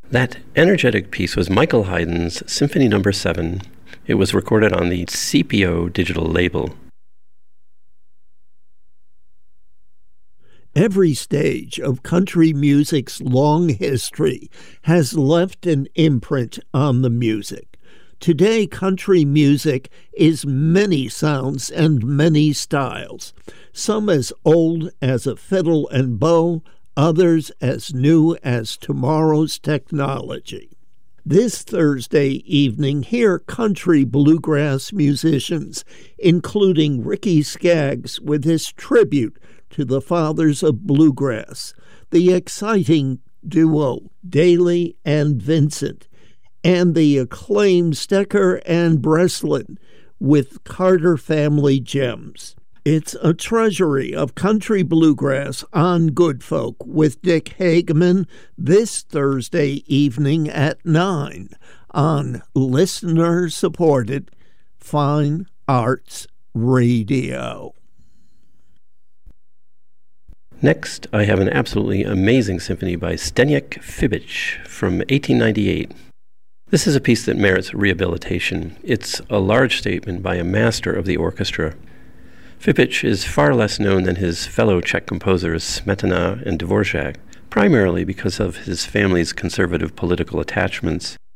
That energetic piece was Michael Haydn's Symphony No. 7. It was recorded on the CPO digital label. Every stage of country music's long history has left an imprint on the music. Today, country music is many sounds and many styles, some as old as a fiddle and bow, others as new as tomorrow's technology. This Thursday evening, hear country bluegrass musicians, including Ricky Skaggs with his tribute to the fathers of bluegrass, the exciting duo Daly and Vincent, and the acclaimed Stecker and Breslin with Carter Family Gems. It's a treasury of country bluegrass on Good Folk with Dick Hageman this Thursday evening at 9 on listener-supported Fine Arts Radio. Next, I have an absolutely amazing symphony by Zdeněk Fibič from 1898. This is a piece that merits rehabilitation. It's a large statement by a master of the orchestra. Fibič is far less known than his fellow Czech composers Smetana and Dvorak, primarily because of his family's conservative political attachments.